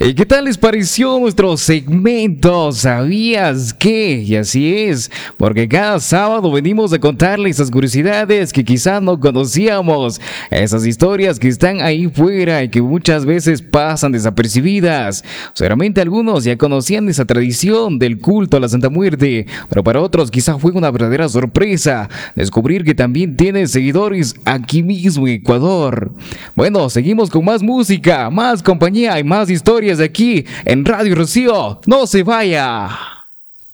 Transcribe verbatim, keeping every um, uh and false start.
¿Y qué tal les pareció nuestro segmento? ¿Sabías qué? Y así es, porque cada sábado venimos a contarles esas curiosidades que quizás no conocíamos, esas historias que están ahí fuera y que muchas veces pasan desapercibidas. Seguramente algunos ya conocían esa tradición del culto a la Santa Muerte, pero para otros quizás fue una verdadera sorpresa descubrir que también tiene seguidores aquí mismo en Ecuador. Bueno, seguimos con más música, más compañía y más historias aquí en Radio Rocío. ¡No se vaya!